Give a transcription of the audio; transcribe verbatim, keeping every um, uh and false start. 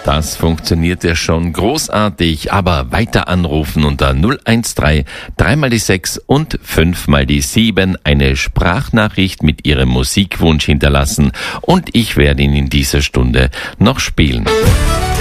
Das funktioniert ja schon großartig, aber weiter anrufen unter null eins drei, drei mal die sechs und fünf mal die sieben, eine Sprachnachricht mit Ihrem Musikwunsch hinterlassen und ich werde ihn in dieser Stunde noch spielen.